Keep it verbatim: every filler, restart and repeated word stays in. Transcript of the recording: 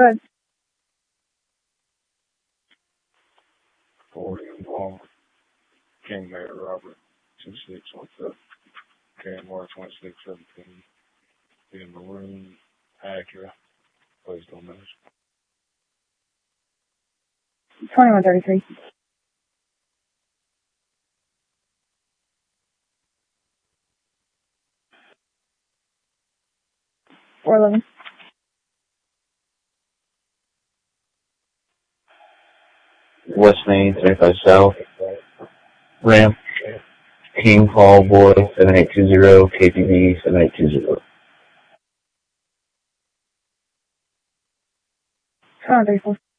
Good. forty Long, King Mayor Robert, two six one seven, K M R twenty-six seventeen, in Maroon, Acura, please don't miss. twenty-one thirty-three. four eleven. West Main, thirty-five South, Ramp, King Paul Boy, seven eight two zero, K P B, seven eight two zero. twenty-one thirty-four.